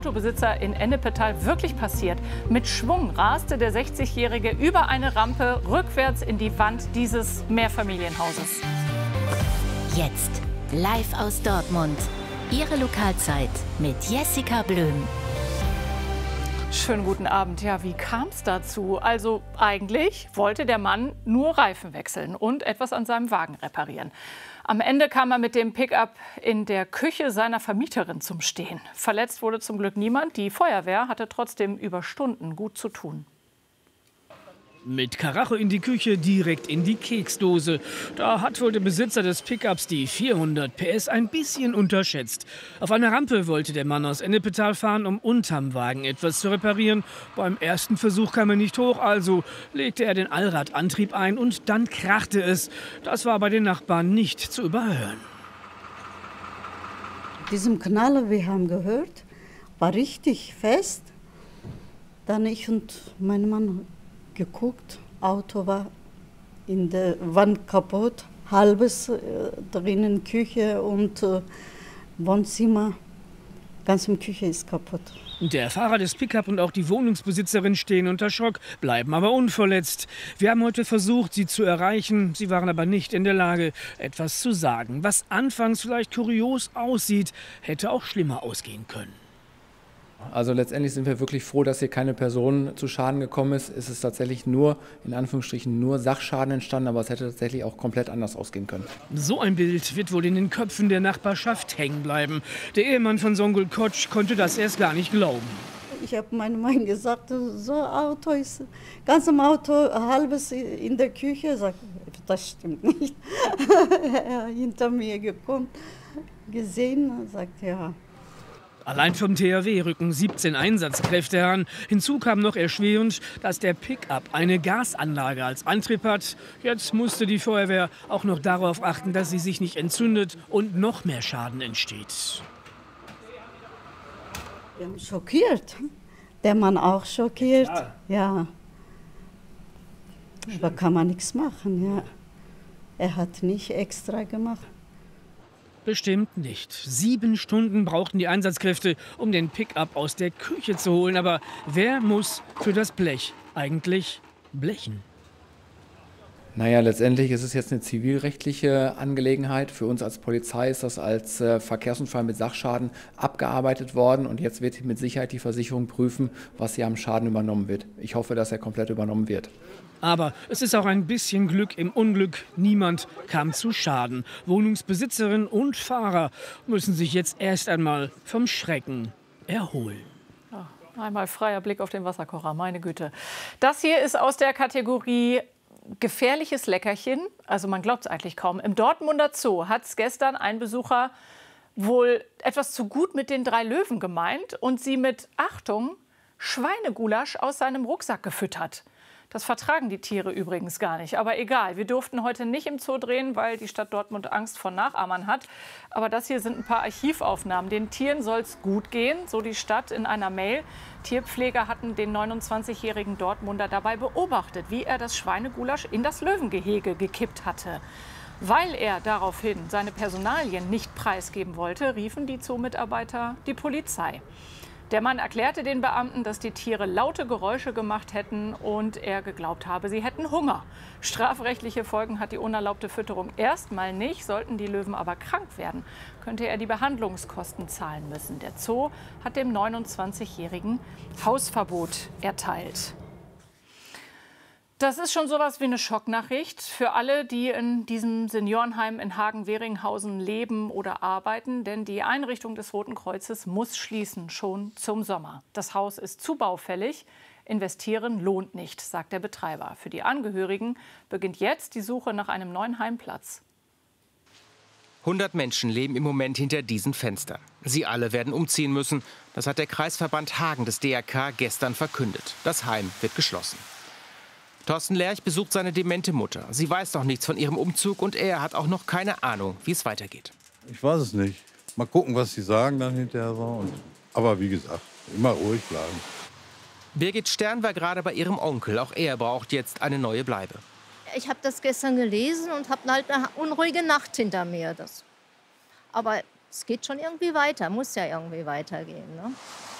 Autobesitzer in Ennepetal wirklich passiert. Mit Schwung raste der 60-Jährige über eine Rampe rückwärts in die Wand dieses Mehrfamilienhauses. Jetzt live aus Dortmund. Ihre Lokalzeit mit Jessica Blöm. Schönen guten Abend. Ja, wie kam es dazu? Also eigentlich wollte der Mann nur Reifen wechseln und etwas an seinem Wagen reparieren. Am Ende kam er mit dem Pickup in der Küche seiner Vermieterin zum Stehen. Verletzt wurde zum Glück niemand. Die Feuerwehr hatte trotzdem über Stunden gut zu tun. Mit Karacho in die Küche, direkt in die Keksdose. Da hat wohl der Besitzer des Pickups die 400 PS ein bisschen unterschätzt. Auf einer Rampe wollte der Mann aus Ennepetal fahren, um unterm Wagen etwas zu reparieren. Beim ersten Versuch kam er nicht hoch, also legte er den Allradantrieb ein und dann krachte es. Das war bei den Nachbarn nicht zu überhören. Diesem Knaller, wir haben gehört, war richtig fest. Dann ich und mein Mann geguckt, Auto war in der Wand kaputt, halbes drinnen Küche und Wohnzimmer, ganze Küche ist kaputt. Der Fahrer des Pickup und auch die Wohnungsbesitzerin stehen unter Schock, bleiben aber unverletzt. Wir haben heute versucht, sie zu erreichen. Sie waren aber nicht in der Lage, etwas zu sagen. Was anfangs vielleicht kurios aussieht, hätte auch schlimmer ausgehen können. Also letztendlich sind wir wirklich froh, dass hier keine Person zu Schaden gekommen ist. Es ist tatsächlich nur, in Anführungsstrichen, nur Sachschaden entstanden, aber es hätte tatsächlich auch komplett anders ausgehen können. So ein Bild wird wohl in den Köpfen der Nachbarschaft hängen bleiben. Der Ehemann von Songül Koç konnte das erst gar nicht glauben. Ich habe meinem Mann gesagt, so ein Auto ist, ganz im Auto, halbes in der Küche. Sagt, das stimmt nicht. Er ist hinter mir gekommen, gesehen, sagt ja. Allein vom THW rücken 17 Einsatzkräfte heran. Hinzu kam noch erschwerend, dass der Pickup eine Gasanlage als Antrieb hat. Jetzt musste die Feuerwehr auch noch darauf achten, dass sie sich nicht entzündet und noch mehr Schaden entsteht. Wir haben schockiert. Der Mann auch schockiert. Ja. Aber kann man nichts machen. Ja. Er hat nicht extra gemacht. Bestimmt nicht. 7 Stunden brauchten die Einsatzkräfte, um den Pickup aus der Küche zu holen. Aber wer muss für das Blech eigentlich blechen? Naja, letztendlich ist es jetzt eine zivilrechtliche Angelegenheit. Für uns als Polizei ist das als Verkehrsunfall mit Sachschaden abgearbeitet worden. Und jetzt wird mit Sicherheit die Versicherung prüfen, was hier am Schaden übernommen wird. Ich hoffe, dass er komplett übernommen wird. Aber es ist auch ein bisschen Glück im Unglück. Niemand kam zu Schaden. Wohnungsbesitzerin und Fahrer müssen sich jetzt erst einmal vom Schrecken erholen. Einmal freier Blick auf den Wasserkocher, meine Güte. Das hier ist aus der Kategorie gefährliches Leckerchen. Also man glaubt es eigentlich kaum. Im Dortmunder Zoo hat es gestern ein Besucher wohl etwas zu gut mit den 3 Löwen gemeint und sie mit, Achtung, Schweinegulasch aus seinem Rucksack gefüttert. Das vertragen die Tiere übrigens gar nicht. Aber egal, wir durften heute nicht im Zoo drehen, weil die Stadt Dortmund Angst vor Nachahmern hat. Aber das hier sind ein paar Archivaufnahmen. Den Tieren soll es gut gehen, so die Stadt in einer Mail. Tierpfleger hatten den 29-jährigen Dortmunder dabei beobachtet, wie er das Schweinegulasch in das Löwengehege gekippt hatte. Weil er daraufhin seine Personalien nicht preisgeben wollte, riefen die Zoo-Mitarbeiter die Polizei. Der Mann erklärte den Beamten, dass die Tiere laute Geräusche gemacht hätten und er geglaubt habe, sie hätten Hunger. Strafrechtliche Folgen hat die unerlaubte Fütterung erstmal nicht. Sollten die Löwen aber krank werden, könnte er die Behandlungskosten zahlen müssen. Der Zoo hat dem 29-jährigen Hausverbot erteilt. Das ist schon sowas wie eine Schocknachricht für alle, die in diesem Seniorenheim in Hagen-Wehringhausen leben oder arbeiten. Denn die Einrichtung des Roten Kreuzes muss schließen, schon zum Sommer. Das Haus ist zu baufällig. Investieren lohnt nicht, sagt der Betreiber. Für die Angehörigen beginnt jetzt die Suche nach einem neuen Heimplatz. 100 Menschen leben im Moment hinter diesen Fenstern. Sie alle werden umziehen müssen. Das hat der Kreisverband Hagen des DRK gestern verkündet. Das Heim wird geschlossen. Thorsten Lerch besucht seine demente Mutter. Sie weiß noch nichts von ihrem Umzug und er hat auch noch keine Ahnung, wie es weitergeht. Ich weiß es nicht. Mal gucken, was sie sagen dann hinterher so. Aber wie gesagt, immer ruhig bleiben. Birgit Stern war gerade bei ihrem Onkel. Auch er braucht jetzt eine neue Bleibe. Ich habe das gestern gelesen und habe halt eine unruhige Nacht hinter mir. Aber es geht schon irgendwie weiter, muss ja irgendwie weitergehen. Ne?